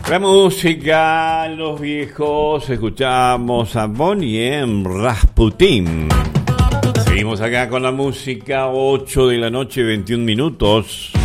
La música, los viejos, escuchamos a Bonnie M. Rasputin. Seguimos acá con la música, 8 de la noche, 21 minutos.